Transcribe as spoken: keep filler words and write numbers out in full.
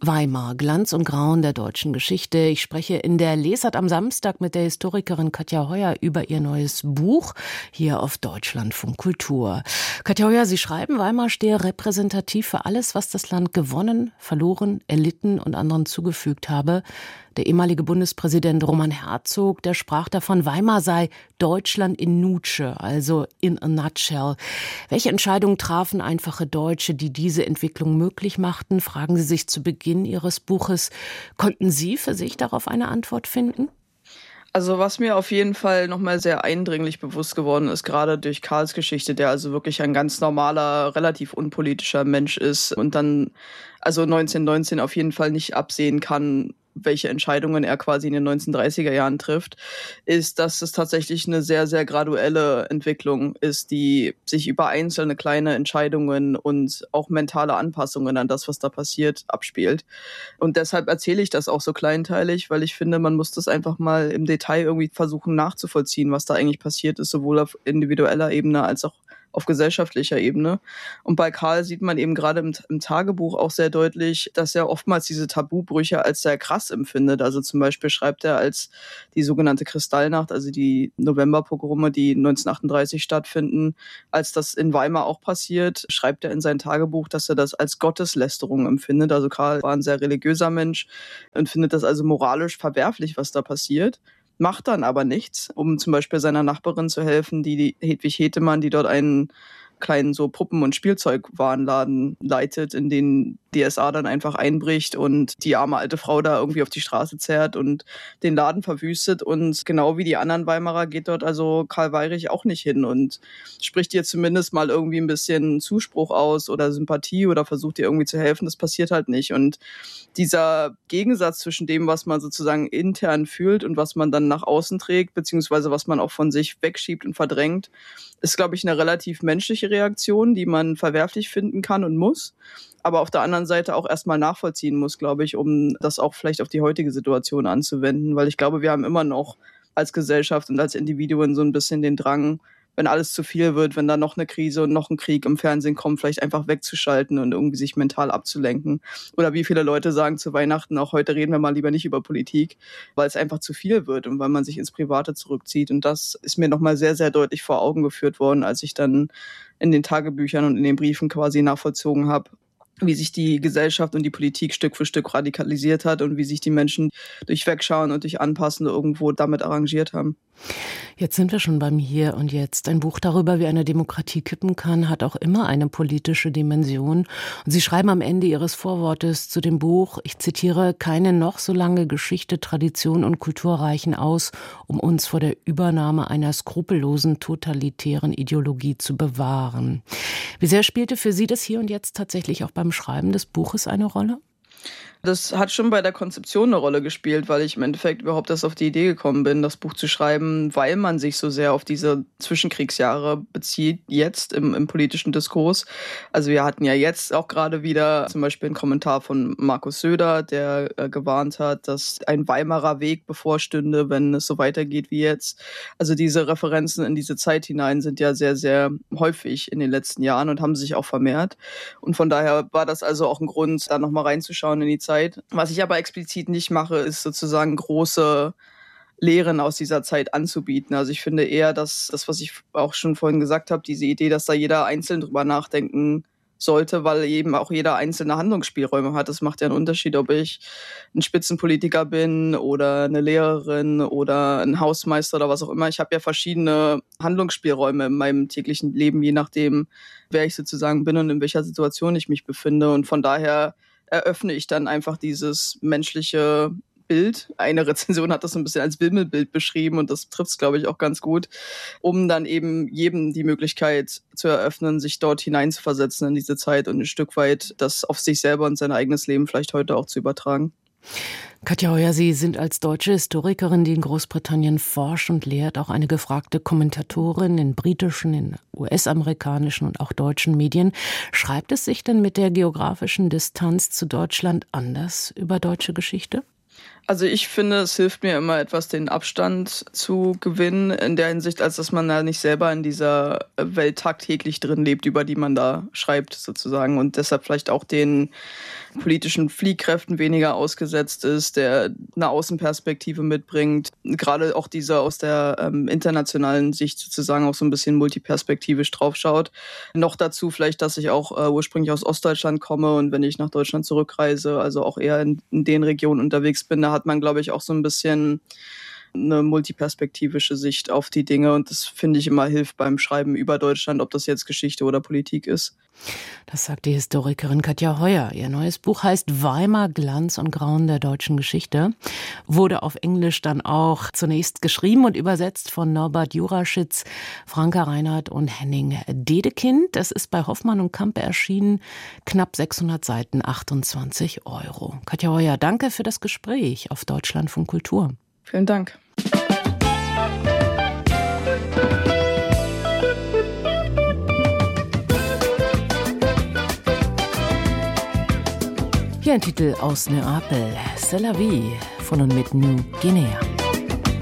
Weimar, Glanz und Grauen der deutschen Geschichte. Ich spreche in der Lesart am Samstag mit der Historikerin Katja Heuer über ihr neues Buch hier auf Deutschlandfunk Kultur. Katja Heuer, Sie schreiben, Weimar stehe repräsentativ für alles, was das Land gewonnen, verloren, erlitten und anderen zugefügt habe. Der ehemalige Bundespräsident Roman Herzog, der sprach davon, Weimar sei Deutschland in Nutsche, also in a nutshell. Welche Entscheidungen trafen einfache Deutsche, die diese Entwicklung möglich machten? Fragen Sie sich zu Beginn Ihres Buches. Konnten Sie für sich darauf eine Antwort finden? Also was mir auf jeden Fall nochmal sehr eindringlich bewusst geworden ist, gerade durch Karls Geschichte, der also wirklich ein ganz normaler, relativ unpolitischer Mensch ist und dann also neunzehnhundertneunzehn auf jeden Fall nicht absehen kann, welche Entscheidungen er quasi in den neunzehnhundertdreißiger Jahren trifft, ist, dass es tatsächlich eine sehr, sehr graduelle Entwicklung ist, die sich über einzelne kleine Entscheidungen und auch mentale Anpassungen an das, was da passiert, abspielt. Und deshalb erzähle ich das auch so kleinteilig, weil ich finde, man muss das einfach mal im Detail irgendwie versuchen nachzuvollziehen, was da eigentlich passiert ist, sowohl auf individueller Ebene als auch auf gesellschaftlicher Ebene. Und bei Karl sieht man eben gerade im, im Tagebuch auch sehr deutlich, dass er oftmals diese Tabubrüche als sehr krass empfindet. Also zum Beispiel schreibt er, als die sogenannte Kristallnacht, also die Novemberpogrome, die neunzehnhundertachtunddreißig stattfinden, als das in Weimar auch passiert, schreibt er in sein Tagebuch, dass er das als Gotteslästerung empfindet. Also Karl war ein sehr religiöser Mensch und findet das also moralisch verwerflich, was da passiert. Macht dann aber nichts, um zum Beispiel seiner Nachbarin zu helfen, die, die Hedwig Hetemann, die dort einen kleinen so Puppen- und Spielzeugwarenladen leitet, in den D S A dann einfach einbricht und die arme alte Frau da irgendwie auf die Straße zerrt und den Laden verwüstet. Und genau wie die anderen Weimarer geht dort also Karl Weyrich auch nicht hin und spricht ihr zumindest mal irgendwie ein bisschen Zuspruch aus oder Sympathie oder versucht ihr irgendwie zu helfen. Das passiert halt nicht. Und dieser Gegensatz zwischen dem, was man sozusagen intern fühlt und was man dann nach außen trägt, beziehungsweise was man auch von sich wegschiebt und verdrängt, ist, glaube ich, eine relativ menschliche Reaktion, die man verwerflich finden kann und muss, aber auf der anderen Seite auch erstmal nachvollziehen muss, glaube ich, um das auch vielleicht auf die heutige Situation anzuwenden, weil ich glaube, wir haben immer noch als Gesellschaft und als Individuen so ein bisschen den Drang, wenn alles zu viel wird, wenn da noch eine Krise und noch ein Krieg im Fernsehen kommt, vielleicht einfach wegzuschalten und irgendwie sich mental abzulenken. Oder wie viele Leute sagen zu Weihnachten, auch heute reden wir mal lieber nicht über Politik, weil es einfach zu viel wird und weil man sich ins Private zurückzieht. Und das ist mir nochmal sehr, sehr deutlich vor Augen geführt worden, als ich dann in den Tagebüchern und in den Briefen quasi nachvollzogen habe, wie sich die Gesellschaft und die Politik Stück für Stück radikalisiert hat und wie sich die Menschen durch Wegschauen und durch Anpassen irgendwo damit arrangiert haben. Jetzt sind wir schon beim Hier und Jetzt. Ein Buch darüber, wie eine Demokratie kippen kann, hat auch immer eine politische Dimension. Und Sie schreiben am Ende Ihres Vorwortes zu dem Buch, ich zitiere, keine noch so lange Geschichte, Tradition und Kultur reichen aus, um uns vor der Übernahme einer skrupellosen, totalitären Ideologie zu bewahren. Wie sehr spielte für Sie das Hier und Jetzt tatsächlich auch beim Schreiben des Buches eine Rolle? Das hat schon bei der Konzeption eine Rolle gespielt, weil ich im Endeffekt überhaupt erst auf die Idee gekommen bin, das Buch zu schreiben, weil man sich so sehr auf diese Zwischenkriegsjahre bezieht, jetzt im, im politischen Diskurs. Also wir hatten ja jetzt auch gerade wieder zum Beispiel einen Kommentar von Markus Söder, der äh, gewarnt hat, dass ein Weimarer Weg bevorstünde, wenn es so weitergeht wie jetzt. Also diese Referenzen in diese Zeit hinein sind ja sehr, sehr häufig in den letzten Jahren und haben sich auch vermehrt. Und von daher war das also auch ein Grund, da nochmal reinzuschauen in die Zeit. Was ich aber explizit nicht mache, ist sozusagen große Lehren aus dieser Zeit anzubieten. Also ich finde eher, dass das, was ich auch schon vorhin gesagt habe, diese Idee, dass da jeder einzeln drüber nachdenken sollte, weil eben auch jeder einzelne Handlungsspielräume hat. Das macht ja einen Unterschied, ob ich ein Spitzenpolitiker bin oder eine Lehrerin oder ein Hausmeister oder was auch immer. Ich habe ja verschiedene Handlungsspielräume in meinem täglichen Leben, je nachdem, wer ich sozusagen bin und in welcher Situation ich mich befinde. Und von daher eröffne ich dann einfach dieses menschliche Bild. Eine Rezension hat das so ein bisschen als Wimmelbild beschrieben und das trifft es, glaube ich, auch ganz gut, um dann eben jedem die Möglichkeit zu eröffnen, sich dort hineinzuversetzen in diese Zeit und ein Stück weit das auf sich selber und sein eigenes Leben vielleicht heute auch zu übertragen. Katja Heuer, Sie sind als deutsche Historikerin, die in Großbritannien forscht und lehrt, auch eine gefragte Kommentatorin in britischen, in U S-amerikanischen und auch deutschen Medien. Schreibt es sich denn mit der geografischen Distanz zu Deutschland anders über deutsche Geschichte? Also ich finde, es hilft mir immer etwas, den Abstand zu gewinnen, in der Hinsicht, als dass man da nicht selber in dieser Welt tagtäglich drin lebt, über die man da schreibt sozusagen, und deshalb vielleicht auch den politischen Fliehkräften weniger ausgesetzt ist, der eine Außenperspektive mitbringt. Gerade auch dieser aus der ähm, internationalen Sicht sozusagen auch so ein bisschen multiperspektivisch draufschaut. Noch dazu vielleicht, dass ich auch äh, ursprünglich aus Ostdeutschland komme, und wenn ich nach Deutschland zurückreise, also auch eher in, in den Regionen unterwegs bin, da hat man, glaube ich, auch so ein bisschen eine multiperspektivische Sicht auf die Dinge, und das finde ich immer hilft beim Schreiben über Deutschland, ob das jetzt Geschichte oder Politik ist. Das sagt die Historikerin Katja Heuer. Ihr neues Buch heißt Weimar, Glanz und Grauen der deutschen Geschichte. Wurde auf Englisch dann auch zunächst geschrieben und übersetzt von Norbert Juraschitz, Franka Reinhardt und Henning Dedekind. Das ist bei Hoffmann und Kampe erschienen. Knapp sechshundert Seiten, achtundzwanzig Euro. Katja Heuer, danke für das Gespräch auf Deutschlandfunk Kultur. Vielen Dank. Hier ein Titel aus Neapel, C'est la vie, von und mit New Guinea.